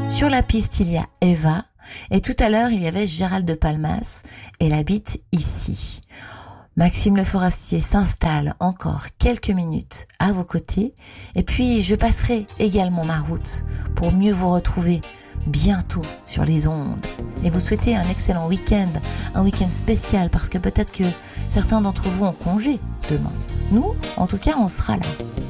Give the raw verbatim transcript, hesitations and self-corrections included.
Sur la piste, il y a Eva. Et tout à l'heure, il y avait Gérald de Palmas. Elle habite ici. Maxime Le Forestier s'installe encore quelques minutes à vos côtés. Et puis, je passerai également ma route pour mieux vous retrouver bientôt sur les ondes. Et vous souhaitez un excellent week-end, un week-end spécial, parce que peut-être que certains d'entre vous ont congé demain. Nous, en tout cas, on sera là.